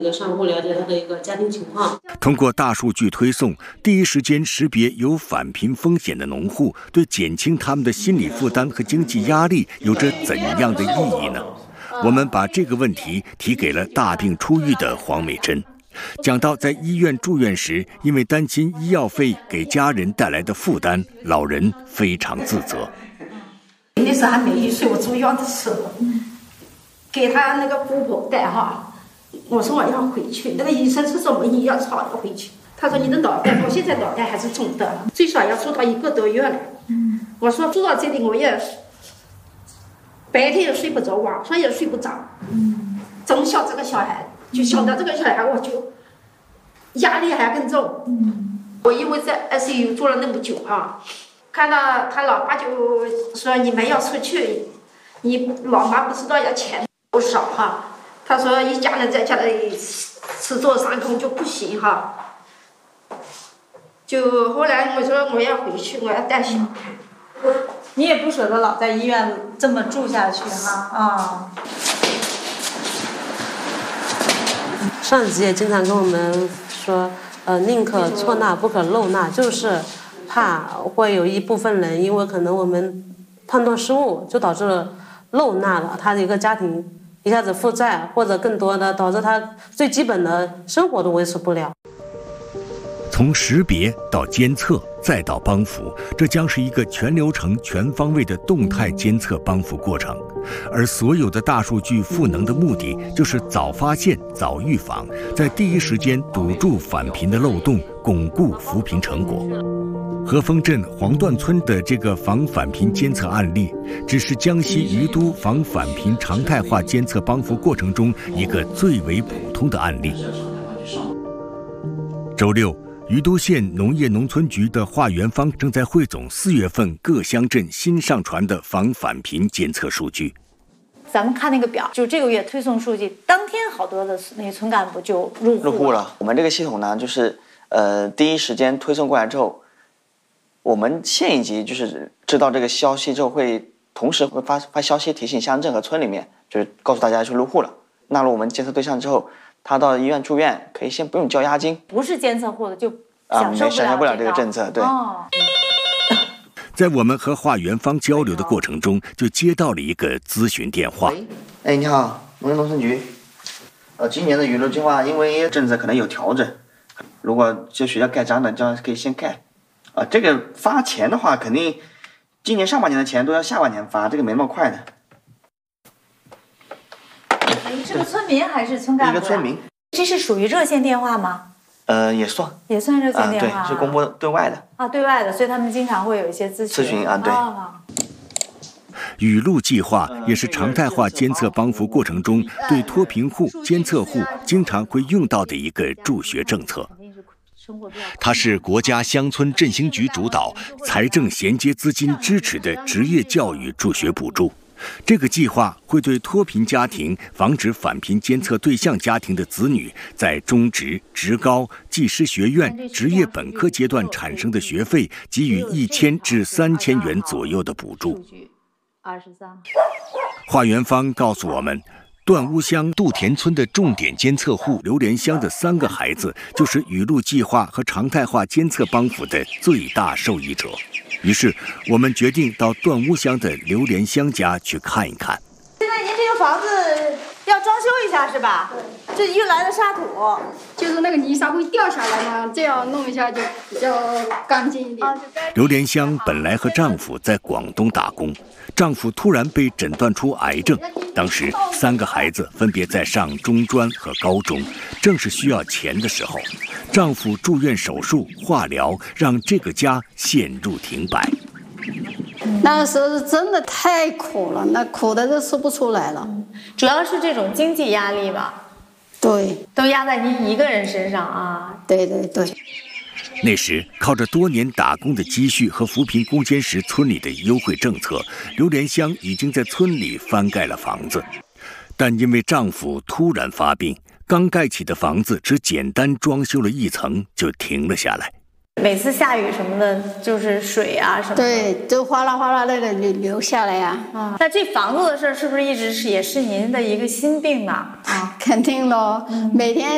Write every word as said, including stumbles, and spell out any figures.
商户了解他的一个家庭情况。 通过大数据推送，第一时间识别有返贫风险的农户，对减轻他们的心理负担和经济压力有着怎样的意义呢？我们把这个问题提给了大病初愈的黄美珍。讲到在医院住院时，因为担心医药费给家人带来的负担，老人非常自责。 那时候还没一岁，我住院的时候，给他那个姑婆带哈，我说我要回去，那个医生是什么医要吵要回去。他说你的脑袋，我现在脑袋还是肿的，最少要住到一个多月了。我说住到这里我也白天也睡不着，晚上也睡不着。从小这个小孩。就想到这个小孩，我就压力还更重。我因为在 I C U 住了那么久啊，看到他老爸就说你们要出去，你老妈不知道要钱多少哈。他说一家人在家里吃坐三空就不行哈。就后来我说我要回去，我要带小孩。 你也不舍得老在医院这么住下去哈啊。 上级也经常跟我们说，呃，宁可错纳不可漏纳，就是怕会有一部分人因为可能我们判断失误，就导致了漏纳了他的一个家庭一下子负债，或者更多的导致他最基本的生活都维持不了。 从识别到监测再到帮扶，这将是一个全流程全方位的动态监测帮扶过程。而所有的大数据赋能的目的，就是早发现、早预防，在第一时间堵住返贫的漏洞，巩固扶贫成果。和丰镇黄段村的这个防返贫监测案例，只是江西余都防返贫常态化监测帮扶过程中一个最为普通的案例。周六，余都县农业农村局的化园方正在汇总四月份各乡镇新上传的防返贫监测数据。 咱们看那个表，就这个月推送数据，当天好多的那些村干部就入户了。 入户了。我们这个系统呢，就是呃第一时间推送过来之后，我们县一级就是知道这个消息之后，会同时会发发消息提醒乡镇和村里面，就是告诉大家去入户了。纳入我们监测对象之后，他到医院住院可以先不用交押金。 不是监测户的就啊， 享受不了、 没享受不了这个政策，对。 哦， 在我们和化园方交流的过程中，就接到了一个咨询电话。 哎，你好，农业农村局。呃，今年的雨露计划因为政策可能有调整，如果就学校盖章的，这可以先盖。啊、呃，这个发钱的话，肯定今年上半年的钱都要下半年发，这个没那么快的。 你是个村民还是村干部？ 一个村民。 这是属于热线电话吗？ 呃，也算， 也算热线电话、 啊，对，是公布对外的啊，对外的，所以他们经常会有一些咨询。 咨询啊，对。 啊雨露计划也是常态化监测帮扶过程中对脱贫户、监测户经常会用到的一个助学政策。它是国家乡村振兴局主导、财政衔接资金支持的职业教育助学补助。这个计划会对脱贫家庭、防止返贫监测对象家庭的子女在中职、职高、技师学院、职业本科阶段产生的学费给予一千至三千元左右的补助。化园方告诉我们，段屋乡杜田村的重点监测户刘连香的三个孩子，就是雨露计划和常态化监测帮扶的最大受益者。于是，我们决定到段屋乡的刘连香家去看一看。 现在您这个房子要装修一下是吧？这运来的沙土， 就是那个泥沙会掉下来嘛，这样弄一下就比较干净一点。 刘连香本来和丈夫在广东打工，丈夫突然被诊断出癌症，当时三个孩子分别在上中专和高中，正是需要钱的时候。丈夫住院手术、化疗，让这个家陷入停摆。 那个时候是真的太苦了，那苦的都说不出来了。 主要是这种经济压力吧？ 对， 都压在您一个人身上啊。 对对对。 那时，靠着多年打工的积蓄和扶贫攻坚时村里的优惠政策，刘连香已经在村里翻盖了房子，但因为丈夫突然发病，刚盖起的房子只简单装修了一层就停了下来。 每次下雨什么的，就是水啊什么的， 对，就哗啦哗啦那个流流下来呀、啊。 啊，那这房子的事是不是一直是也是您的一个心病呢？啊， 肯定咯，嗯、每天